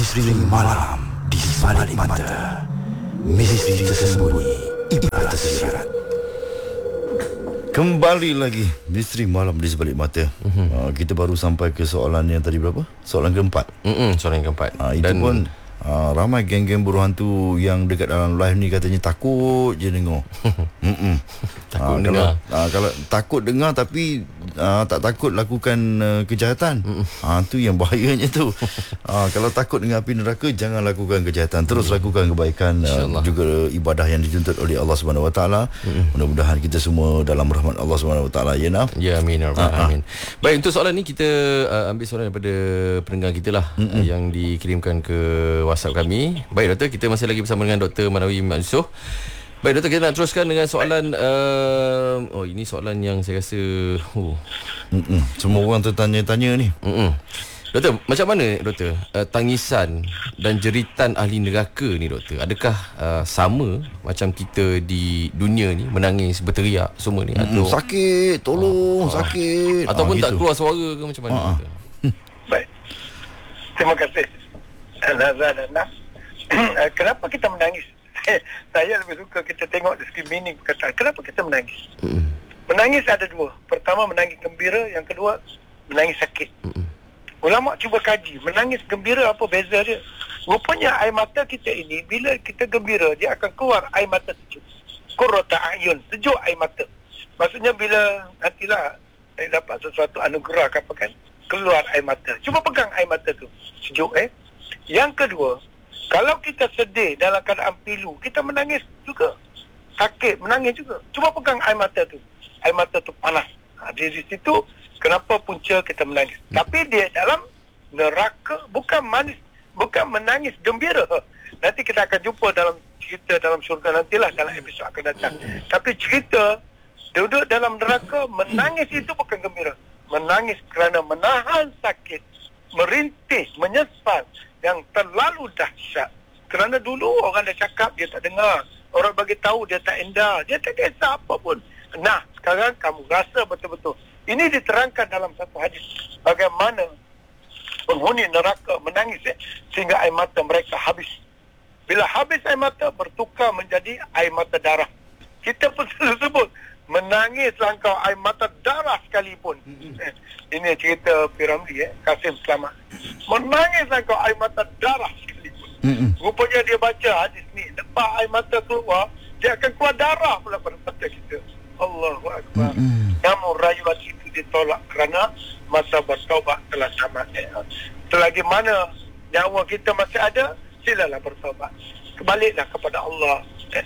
Misteri malam di sebalik mata. Misteri tersembunyi ibarat tersirat. Kembali lagi misteri malam di sebalik mata. Kita baru sampai ke soalan yang tadi berapa? Soalan keempat. Soalan yang keempat. Itu Dan pun ramai geng-geng buruh hantu yang dekat dalam live ni katanya takut je dengar. takut dengar. Kalau takut dengar tapi tak takut lakukan kejahatan. Tu yang bahayanya tu. Kalau takut dengan api neraka, jangan lakukan kejahatan. Terus lakukan kebaikan, juga ibadah yang dituntut oleh Allah Subhanahu Wa Taala. Mudah-mudahan kita semua dalam rahmat Allah Subhanahu Wa Taala. Ya Naf. Ya, amin. Amin. Baik, untuk soalan ni kita ambil soalan daripada pendengar kita lah, yang dikirimkan ke WhatsApp kami. Baik doktor, kita masih lagi bersama dengan Dr. Manawi Mat Yusof. Baik doktor, kita nak teruskan dengan soalan ini soalan yang saya rasa semua orang tertanya-tanya ni. Doktor, macam mana doktor tangisan dan jeritan ahli neraka ni doktor? Adakah sama macam kita di dunia ni menangis, berteriak semua ni, atau sakit, tolong, sakit, ataupun tak gitu. keluar suara ke, macam mana doktor? Baik. Terima kasih Nazar dan Nas. Kenapa kita menangis? Saya lebih suka kita tengok dari segi meaning perkataan. Kenapa kita menangis? Menangis ada dua. Pertama, menangis gembira. Yang kedua, menangis sakit. Ulama cuba kaji, menangis gembira apa beza dia. Rupanya air mata kita ini, bila kita gembira, dia akan keluar air mata sejuk. Qurrata a'yun, sejuk air mata. Maksudnya bila nantilah saya dapat sesuatu anugerah apa kan, keluar air mata. Cuba pegang air mata tu, sejuk. Yang kedua, kalau kita sedih dalam keadaan pilu, kita menangis juga. Sakit, menangis juga. Cuba pegang air mata tu. Air mata tu panas. Dari situ, kenapa punca kita menangis. Tapi dia dalam neraka, bukan menangis gembira. Nanti kita akan jumpa dalam cerita dalam syurga nantilah, dalam episod akan datang. Tapi cerita, duduk dalam neraka, menangis itu bukan gembira. Menangis kerana menahan sakit, merintih, menyesal yang terlalu dahsyat. Kerana dulu orang dah cakap, dia tak dengar. Orang bagi tahu, dia tak endah. Dia tak kisah apa pun. Nah, sekarang kamu rasa betul-betul. Ini diterangkan dalam satu hadis. Bagaimana penghuni neraka menangis sehingga air mata mereka habis. Bila habis air mata, bertukar menjadi air mata darah. Kita pun selalu sebut, menangis engkau air mata darah sekalipun. Ini cerita Piramli, Kasim Selamat. Menangis engkau air mata darah sekalipun. Rupanya dia baca hadis ni, lepas air mata keluar, dia akan keluar darah pula pada mata kita. Allahu Akbar. Namun rayuan itu ditolak kerana masa bertaubat telah tamat. Selagi mana nyawa kita masih ada, silalah bertaubat. Kebaliklah kepada Allah.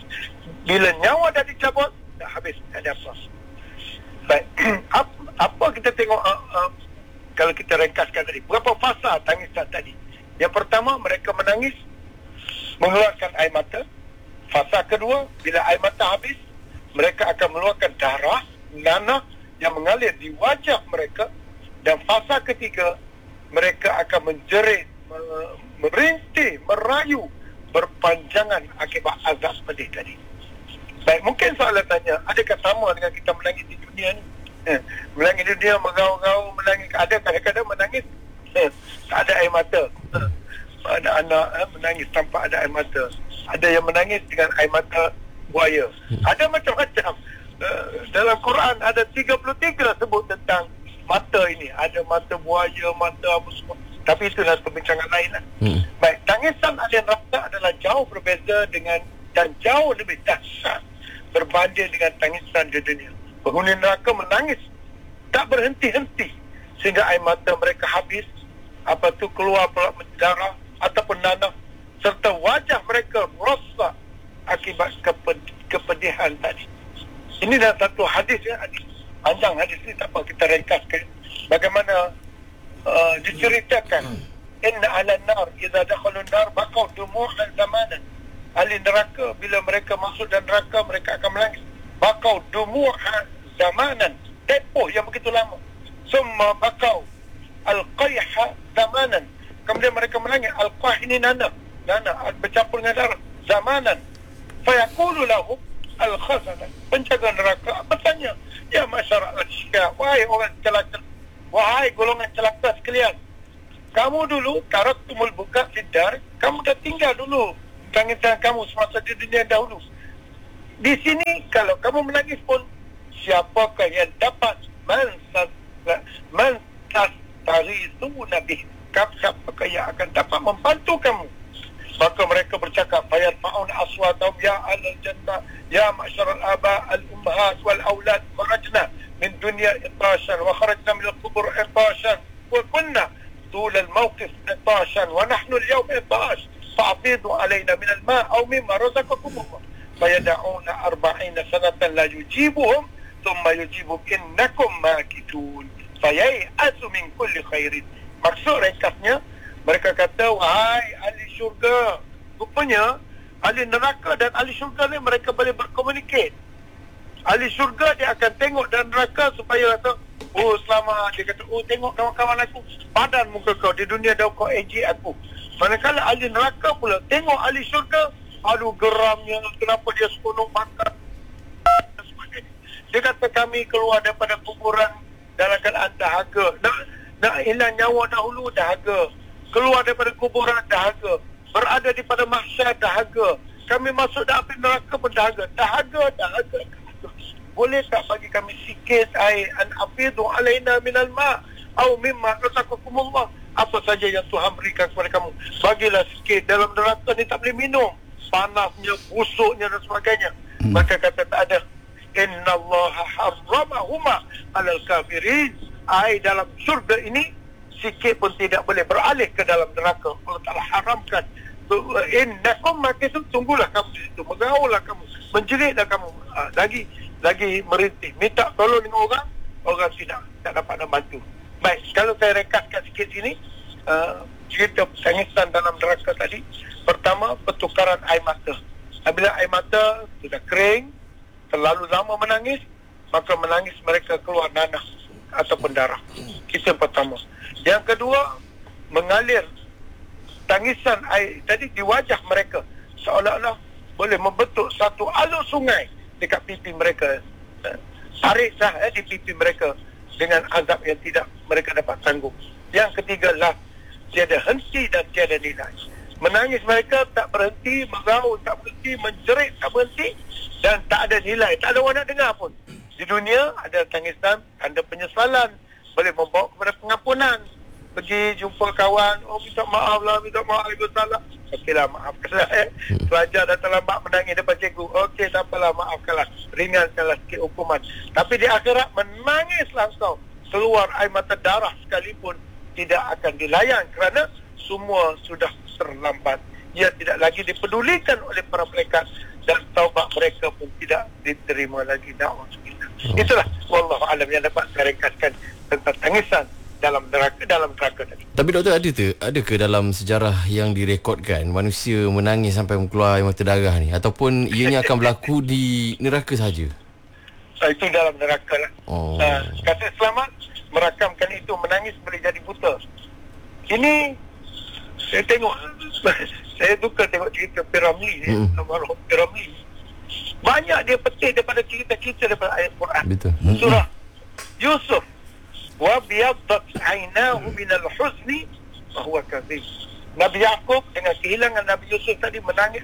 Bila nyawa dah dicabut, dah habis, tak ada apa. Baik. Apa kita tengok kalau kita ringkaskan tadi, berapa fasa tangisan tadi? Yang pertama, mereka menangis, mengeluarkan air mata. Fasa kedua, bila air mata habis, mereka akan mengeluarkan darah, nanah yang mengalir di wajah mereka. Dan fasa ketiga, mereka akan menjerit, merintih, merayu, berpanjangan akibat azab pedih tadi. Baik, mungkin soalan tanya, adakah sama dengan kita menangis di dunia ni? Menangis di dunia, mengaum-ngaum, menangis. Ada kadang-kadang menangis, tak ada air mata. Anak-anak menangis tanpa ada air mata. Ada yang menangis dengan air mata buaya. Ada macam-macam. Dalam Quran ada 33 sebut tentang mata ini. Ada mata buaya, mata apa semua. Tapi itulah perbincangan lain lah. Baik, tangisan ahli neraka adalah jauh berbeza dengan dan jauh lebih dahsyat berbanding dengan tangisan di dunia. Penghuni neraka menangis tak berhenti-henti sehingga air mata mereka habis, apa tu keluar pula darah ataupun nanah, serta wajah mereka rosak akibat kepedihan tadi. Ini dah satu hadis hadis panjang hadis ni, tak apa kita ringkaskan. Bagaimana diceritakan, inna ahlan nar idza dakhalun nar baqaw dumu'an zamanan. Ahli neraka bila mereka masuk dalam neraka, mereka akan menangis. Baqaw dumu'an zamanan, tempoh yang begitu lama. Summa baqaw al-qayha zamanan. Kemudian mereka menangis. Al-qayh ini nanah bercampur dengan darah. Zamanan. Fayaqulu lahum al-khazanah, penjaga neraka bertanya, ya masyarakat al-syqa, wahai orang celaka, wahai golongan celaka sekalian, Kamu dulu taraktumul buka fid-dar, kamu dah tinggal dulu tangisan kamu semasa di dunia dahulu. Di sini kalau kamu menangis pun, siapakah yang dapat mentastarithuna bih, siapakah yang akan dapat membantu kamu? Maka mereka bercakap, fayarfa'un aswatahum ya ahlal jannah ya ma'syaral aba al-ummahat wal aulad kharajna min dunya itashan wa kharajna min al-qubur itashan wa kunna طول الموقف إطاشا ونحن اليوم إطاش فأفيضوا علينا من الماء أو مما رزقكم الله فيدعون 40 سنة لا يجيبهم ثم يجيبهم إنكم ماكثون فييأسوا من كل خير. Maksud ringkasnya, mereka kata, wahai ahli syurga, rupanya ahli neraka dan ahli syurga ni mereka boleh berkomunikasi. Ahli syurga dia akan tengok dan neraka supaya kata, oh selamat, dia kata, oh tengok kawan-kawan aku, padan muka kau, di dunia dah kau ejek aku. Manakala ahli neraka pula tengok ahli syurga, aduh geramnya, kenapa dia seronok makan dan sebagainya. Dia kata, kami keluar daripada kuburan dalam keadaan dahaga, nak hilang nyawa dahulu dahaga, keluar daripada kuburan dahaga, berada di pada mahsyar dahaga, kami masuk dalam api neraka pun dahaga. Boleh tak bagi kami sikit air, an afidu alaina minal ma' au mimma razaqakumullah, apa saja yang Tuhan berikan kepada kamu, bagilah sikit. Dalam neraka ni tak boleh minum, panasnya, busuknya dan sebagainya. Maka kata tak ada, innallaha harramahuma alal kafirin, air dalam syurga ini sikit pun tidak boleh beralih ke dalam neraka. Allah Ta'ala haramkan. Innakum makithun, tunggulah kamu di situ, mengaullah kamu, menjeritlah kamu, lagi merintih, minta tolong dengan orang tidak dapat membantu. Baik, kalau saya rekaskan sikit sini, cerita tangisan dalam neraka tadi. Pertama, pertukaran air mata. Apabila air mata sudah kering, terlalu lama menangis, maka menangis mereka keluar nanah ataupun darah. Itu yang pertama. Yang kedua, mengalir tangisan air tadi di wajah mereka, seolah-olah boleh membentuk satu alur sungai dekat pipi mereka. Tarik di pipi mereka dengan azab yang tidak mereka dapat tanggung. Yang ketiga lah, tiada henti dan tiada nilai. Menangis mereka tak berhenti, meraung tak berhenti, menjerit tak berhenti, dan tak ada nilai, tak ada orang nak dengar pun. Di dunia ada tangisan, ada penyesalan, boleh membawa kepada pengampunan. Pergi jumpa kawan, oh minta maaf lah, Waalaikumsalam. Okeylah, maafkanlah. Pelajar datang lambat menangis depan cikgu, okey tak apalah, maafkanlah, ringankanlah sikit hukuman. Tapi di akhirat menangislah engkau, keluar air mata darah sekalipun tidak akan dilayan kerana semua sudah terlambat. Ia tidak lagi dipedulikan oleh para malaikat dan taubat mereka pun tidak diterima lagi. Itulah wallahu alam yang dapat saya ringkaskan tentang tangisan dalam neraka tadi. Tapi doktor, ada ke dalam sejarah yang direkodkan manusia menangis sampai keluar air mata darah ni, ataupun ianya akan berlaku di neraka saja? Itu dalam neraka lah. Kata selamat merakamkan itu, menangis boleh jadi buta. Ini saya tengok, saya suka tengok cerita Piramli ni, Piramli. Banyak dia petik daripada cerita-cerita daripada ayat Quran. Betul. Surah Yusuf, wa biyaddat aynahu minal huzni fa huwa kadhib. Nabi Yaqub dengan kehilangan Nabi Yusuf tadi menangis.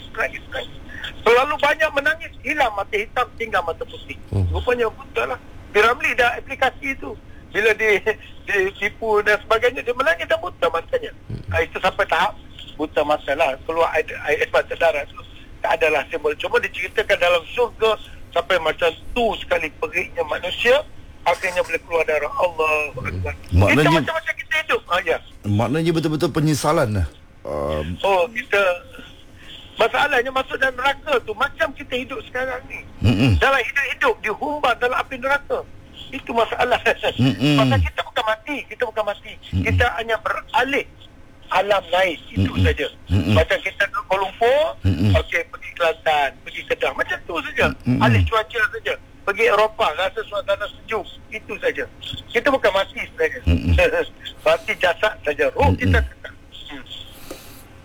Terlalu banyak menangis, hilang mata hitam, tinggal mata putih. Rupanya buta lah. Piramli dah aplikasi itu. Bila ditipu dan sebagainya, dia menangis dan buta matanya. Itu sampai tahap buta mata lah. Keluar air mata darah tu tak adalah simbol. Cuma diceritakan dalam syurga sampai macam tu sekali periknya manusia, akhirnya boleh keluar darah. Allahu Akbar. Kita macam-macam kita hidup. Maknanya betul-betul penyesalan lah. Kita masalahnya masuk dalam neraka tu macam kita hidup sekarang ni. Dalam hidup dihumbar dalam api neraka. Itu masalah. Pasal kita bukan mati. Kita hanya beralih alam lain. Itu saja. Macam kita ke Kuala Lumpur, okey, pergi Kelantan, pergi Kedah, macam tu saja. Alih cuaca saja. Pergi Eropah, rasa suasana sejuk. Itu saja. Kita bukan mati sebenarnya. Mati jasad saja. Roh kita kekal.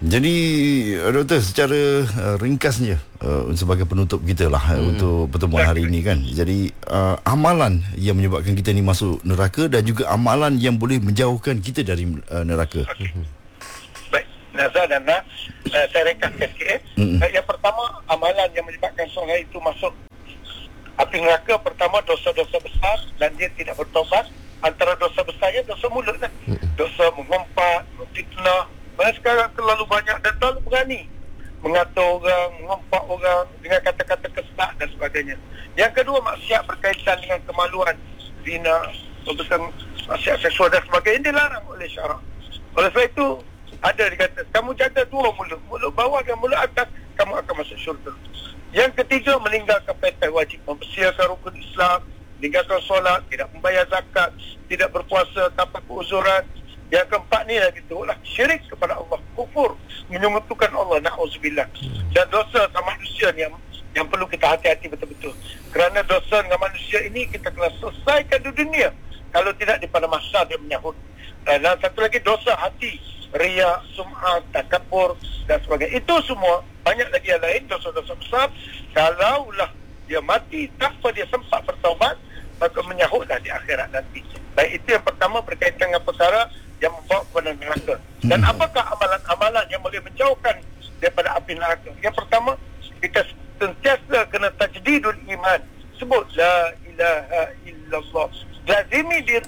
Jadi doktor, secara ringkasnya sebagai penutup kita lah untuk pertemuan hari ini kan. Jadi amalan yang menyebabkan kita ni masuk neraka dan juga amalan yang boleh menjauhkan kita dari neraka. Baik, Nazar dan Nas, saya ringkaskan sikit. Yang pertama, amalan yang menyebabkan seorang itu masuk api neraka, pertama dosa-dosa besar dan dia tidak bertaubat. Antara dosa besarnya dosa mulut lah. Dosa mengumpat, memfitnah. Sekarang terlalu banyak dan terlalu berani mengatur orang, mengumpat orang dengan kata-kata kesat dan sebagainya. Yang kedua, maksiat berkaitan dengan kemaluan, zina, maksiat seksual dan sebagainya dilarang oleh syarak. Oleh sebab itu ada dikata, kamu jaga dua mulut, mulut bawah dan mulut atas, kamu akan masuk syurga. Yang ketiga, meninggalkan perintah wajib, mempersiapkan rukun Islam, meninggalkan solat, tidak membayar zakat, tidak berpuasa tanpa keuzuran. Yang keempat ni lagi tu lah syirik kepada Allah, kufur, menyekutukan Allah, na'udzubillah. Dan dosa sama manusia ni yang perlu kita hati-hati betul-betul. Kerana dosa dengan manusia ini kita kena selesaikan di dunia. Kalau tidak di pada masa dia menyahut. Dan satu lagi dosa hati, riya, sum'ah, takabur dan sebagainya. Itu semua banyak lagi yang lain, dosa-dosa besar. Kalaulah dia mati tanpa dia sempat bertaubat, maka menyahutlah di akhirat nanti. Baik, itu yang pertama berkaitan dengan perkara yang membawa kepada neraka. Dan apakah amalan-amalan yang boleh menjauhkan daripada api neraka? Yang pertama, kita sentiasa kena tajdidul iman. Sebut la ilaha illallah. Lazimi di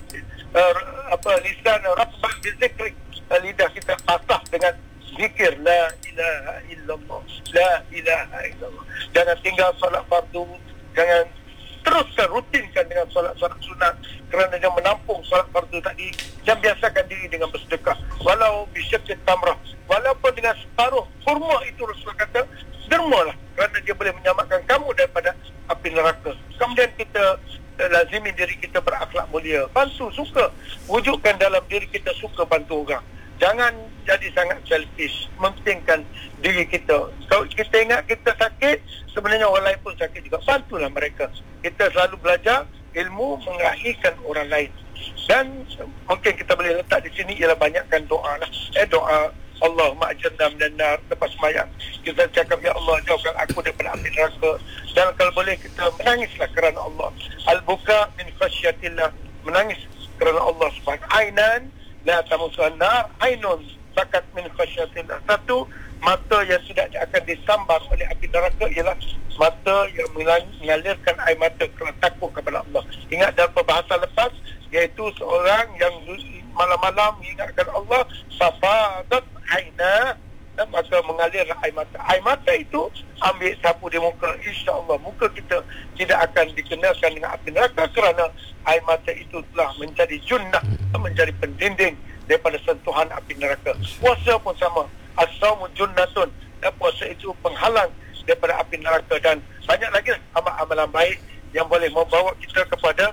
lisan rabbah bizikri. Lidah kita basah dengan zikir la ilaha illallah. La ilaha illallah. Jangan tinggal solat fardu, jangan teruskan rutinkan dengan solat-solat sunat kerana dia menampung solat fardu tadi, dan biasakan diri dengan bersedekah walau bisyakit tamrah, walaupun dengan separuh kurma. Itu Rasulullah kata dermalah, kerana dia boleh menyelamatkan kamu daripada api neraka. Kemudian kita lazimi diri kita berakhlak mulia, bantu, suka, wujudkan dalam diri kita suka bantu orang. Jangan jadi sangat selfish, mementingkan diri kita. Kalau kita ingat kita sakit, sebenarnya orang lain pun sakit juga, bantulah mereka. Kita selalu belajar ilmu mengakhirkan orang lain. Dan mungkin kita boleh letak di sini ialah banyakkan doa lah. Doa Allahumma ajirna minan nar, lepas sembahyang kita cakap, ya Allah jauhkan aku daripada api neraka. Dan kalau boleh kita menangislah kerana Allah. Al-buka min khasyatillah, menangis kerana Allah subhanahu. Ainan la tamusuhan nar, ainun sakat min khasyatillah. Satu, mata yang tidak akan disambar oleh api neraka ialah mata yang mengalirkan air mata kerana takut kepada Allah. Ingat dalam perbahasan lepas, iaitu seorang yang malam-malam mengingatkan Allah, safadat aina, dan maka mengalir air mata. Air mata itu ambil sapu di muka, insya-Allah muka kita tidak akan dikenakan dengan api neraka, kerana air mata itu telah menjadi junnah, menjadi pendinding daripada sentuhan api neraka. Puasa pun sama, as-saumu junnatun, dan puasa itu penghalang daripada api neraka. Dan banyak lagi amalan baik yang boleh membawa kita kepada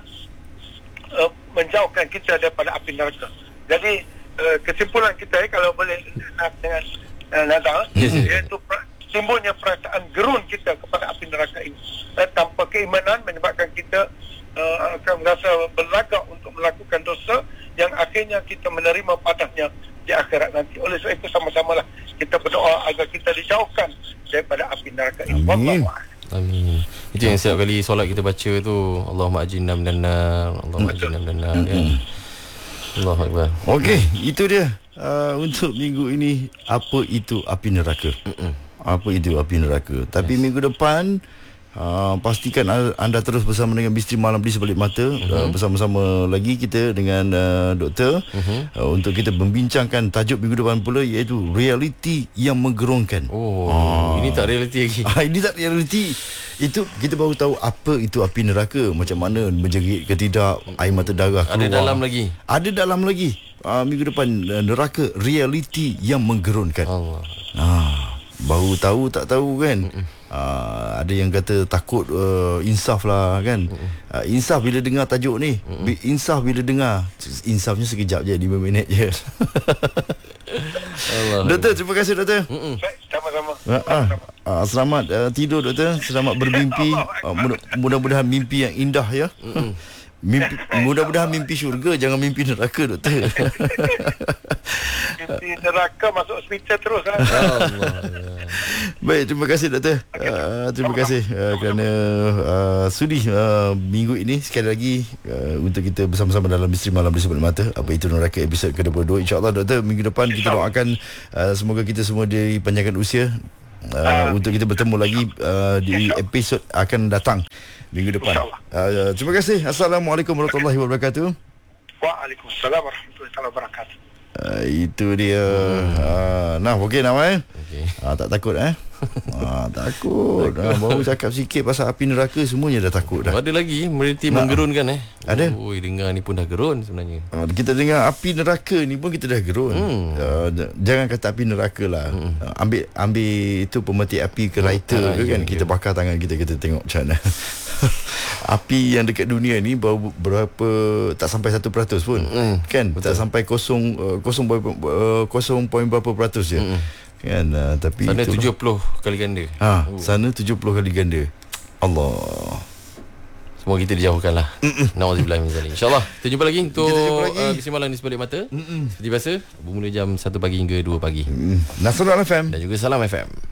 menjauhkan kita daripada api neraka. Jadi kesimpulan kita kalau boleh dengan Nazar, iaitu timbulnya perasaan gerun kita kepada api neraka ini. Tanpa keimanan menyebabkan kita akan merasa berlagak untuk melakukan dosa yang akhirnya kita menerima padanya di akhirat nanti. Oleh sebab itu sama-samalah kita berdoa agar kita dijauhkan daripada api neraka ini. Amin. Amin. Itu yang setiap kali solat kita baca tu, Allahumma ajirna minan nar, Allahumma ajirna minan nar, kan? Allahu akbar. Okey, itu dia untuk minggu ini, apa itu api neraka. Apa itu api neraka. Tapi minggu depan pastikan anda terus bersama dengan Misteri Malam di Sebalik Mata. Bersama-sama lagi kita dengan doktor untuk kita membincangkan tajuk minggu depan pula, iaitu realiti yang menggerunkan. Ini tak realiti lagi. Ini tak realiti. Itu kita baru tahu apa itu api neraka, macam mana menjerit ke tidak, air mata darah keluar. Ada dalam lagi. Ada dalam lagi. Minggu depan neraka realiti yang menggerunkan. Allah. Baru tahu tak tahu kan. Ada yang kata takut insaf lah kan. Insaf bila dengar tajuk ni. Insaf bila dengar, insafnya sekejap je, 5 minit je. Allah. Doktor, terima kasih doktor. Sama-sama. Selamat tidur doktor. Selamat bermimpi. Mudah-mudahan mimpi yang indah ya. Mudah-mudahan mimpi syurga, jangan mimpi neraka, doktor. Mimpi neraka masuk hospital terus lah. Allah. Baik, terima kasih doktor. Terima kasih kerana sudi minggu ini sekali lagi untuk kita bersama-sama dalam Misteri Malam di Sebelah Mata. Apa itu neraka episod ke-22. InsyaAllah doktor, minggu depan kita doakan semoga kita semua dipanjangkan usia untuk kita bertemu lagi di episod akan datang minggu depan. Terima kasih. Assalamualaikum warahmatullahi wabarakatuh. Waalaikumsalam warahmatullahi wabarakatuh. Itu dia. Nah, okey nama Okey. tak takut takut. Baru cakap sikit pasal api neraka, semuanya dah takut dah. Ada lagi merintih menggerunkan Ada. Oi, dengar ni pun dah gerun sebenarnya. Kita dengar api neraka ni pun kita dah gerun. Jangan kata api neraka lah. Ambil itu pemeti api ke lighter ke kan, kita bakar tangan kita tengok macam mana. Api yang dekat dunia ni baru berapa, tak sampai 1% pun. Kan? Betul. Tak sampai 0 berapa peratus je. Kan, tapi sana itulah. 70 kali ganda. Sana 70 kali ganda. Allah. Semoga kita dijauhkan lah. Nauzubillah min zalik. InsyaAllah kita jumpa lagi untuk Misteri Malam di Sebalik Mata. Seperti biasa bermula jam 1 pagi hingga 2 pagi. Nasrul FM dan juga Salam FM.